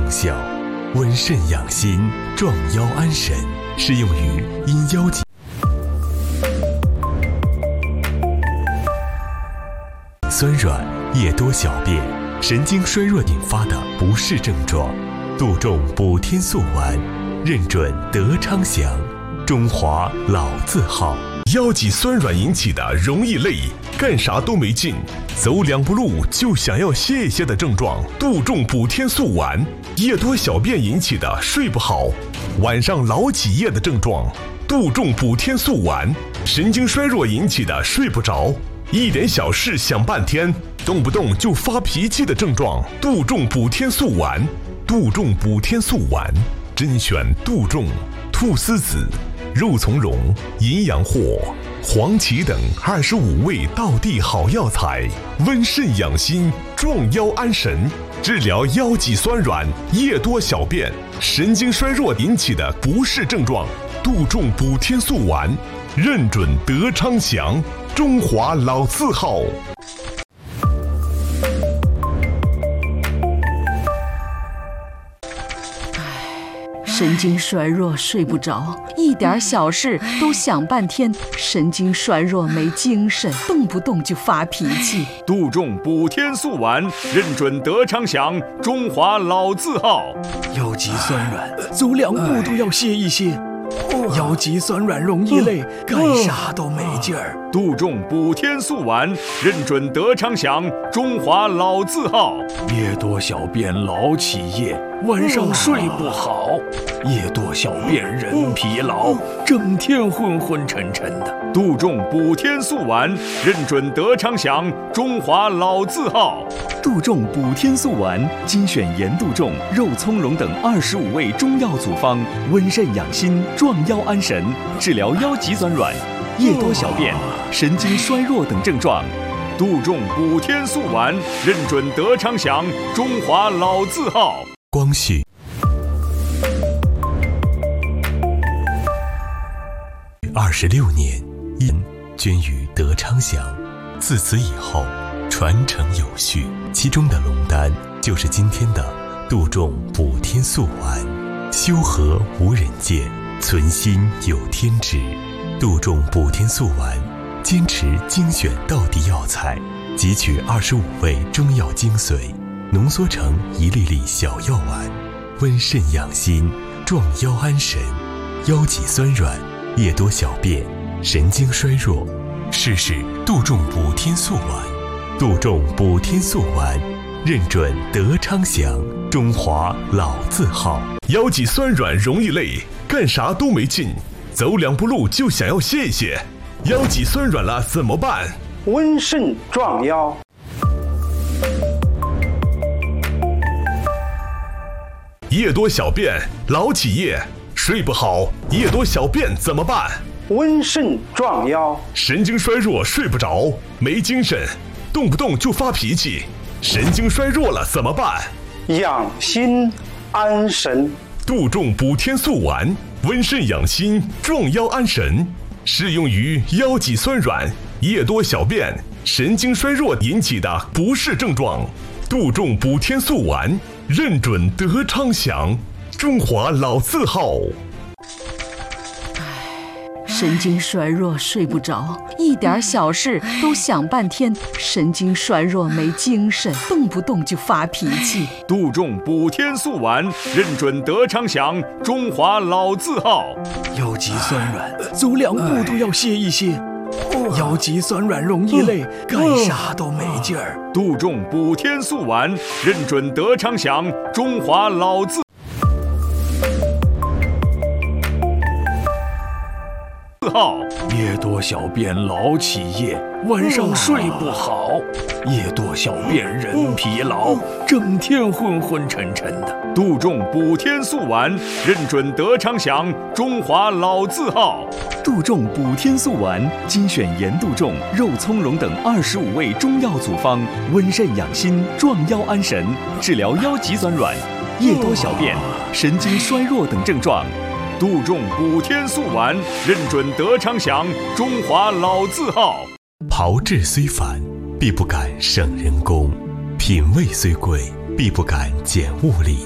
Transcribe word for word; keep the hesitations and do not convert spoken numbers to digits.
效，温肾养心，壮腰安神，适用于因腰脊酸软、夜多小便、神经衰弱引发的不适症状。杜仲补天素丸，认准德昌祥，中华老字号。 腰脊酸软引起的容易累，干啥都没劲，走两步路就想要歇一歇的症状，杜仲补天素丸；夜多小便引起的睡不好，晚上老起夜的症状，杜仲补天素丸；神经衰弱引起的睡不着，一点小事想半天，动不动就发脾气的症状，杜仲补天素丸。杜仲补天素丸，甄选杜仲、菟丝子、肉苁蓉、淫羊藿、黄芪等二十五味道地好药材，温肾养心，壮腰安神，治疗腰脊酸软、夜多小便、神经衰弱引起的不适症状。杜仲补天素丸，认准德昌祥，中华老字号。 神经衰弱睡不着，一点小事都想半天，神经衰弱没精神，动不动就发脾气。 杜仲补天素丸，认准德昌祥，中华老字号。 腰脊酸软，走两步都要歇一歇。腰脊酸软容易累，干啥都没劲儿。 杜仲补天素丸，认准德昌祥，中华老字号。 夜多小便老起夜，晚上睡不好，夜多小便人疲劳，整天昏昏沉沉的。 杜仲补天素丸，认准德昌祥，中华老字号。 杜仲补天素丸，精选盐杜仲、肉苁蓉等二十五味中药组方，温肾养心，壮腰安神，治疗腰脊酸软、夜多小便、神经衰弱等症状。 杜仲补天素丸，认准德昌祥，中华老字号。 光绪二十六年，因捐于德昌祥，自此以后传承有序，其中的龙丹就是今天的杜仲补天素丸。修和无人见，存心有天知。杜仲补天素丸坚持精选道地药材，汲取二十五味中药精髓，浓缩成一粒粒小药丸，温肾养心，壮腰安神。腰脊酸软、夜多小便、神经衰弱，试试杜仲补天素丸。杜仲补天素丸，认准德昌祥，中华老字号。 腰脊酸软容易累，干啥都没劲，走两步路就想要歇一歇。腰脊酸软了怎么办？ 温肾壮腰。 夜多小便老起夜，睡不好，夜多小便怎么办？ 温肾壮腰。 神经衰弱睡不着，没精神，动不动就发脾气，神经衰弱了怎么办？ 养心安神。 杜仲补天素丸，温肾养心，壮腰安神，适用于腰脊酸软、夜多小便、神经衰弱引起的不适症状。杜仲补天素丸，认准德昌祥，中华老字号。 神经衰弱睡不着，一点小事都想半天，神经衰弱没精神，动不动就发脾气。 杜仲补天素丸，认准德昌祥，中华老字号。 腰脊酸软，走两步都要歇一歇。腰脊酸软容易累，干啥都没劲儿。 杜仲补天素丸，认准德昌祥，中华老字号。 夜多小便老起夜，晚上睡不好，夜多小便人疲劳，整天昏昏沉沉的。 杜仲补天素丸，认准德昌祥，中华老字号。 杜仲补天素丸，精选盐杜仲、肉苁蓉等二十五味中药组方，温肾养心，壮腰安神，治疗腰脊酸软、夜多小便、神经衰弱等症状。 杜仲补天素丸，认准德昌祥，中华老字号。 炮制虽繁，必不敢省人工；品味虽贵，必不敢减物力。